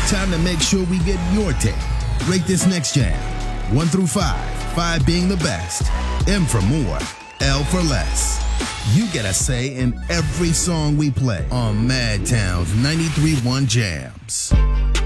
Time to make sure we get your take. Rate this next jam. 1 through 5. 5 being the best. M for more. L for less. You get a say in every song we play on Madtown's 93.1 Jams.